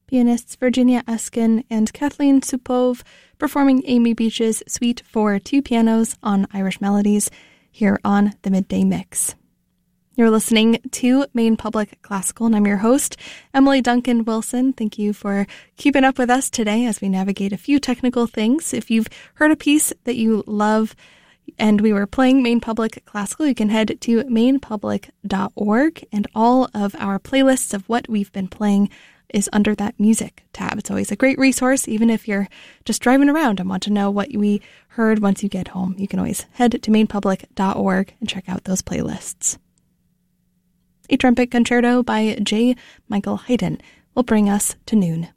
Pianists Virginia Eskin and Kathleen Supove performing Amy Beach's Suite for two pianos on Irish Melodies here on the Midday Mix. You're listening to Maine Public Classical, and I'm your host, Emily Duncan Wilson. Thank you for keeping up with us today as we navigate a few technical things. If you've heard a piece that you love and we were playing Maine Public Classical, you can head to mainepublic.org, and all of our playlists of what we've been playing is under that music tab. It's always a great resource, even if you're just driving around and want to know what we heard once you get home. You can always head to mainepublic.org and check out those playlists. A trumpet concerto by J. Michael Haydn will bring us to noon.